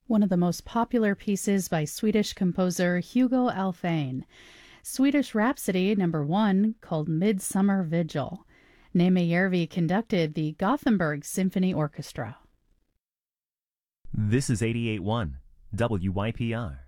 one of the most popular pieces by Swedish composer Hugo Alfvén. Swedish Rhapsody number 1, called Midsummer Vigil. Neeme Järvi conducted the Gothenburg Symphony Orchestra. This is 88.1 WYPR.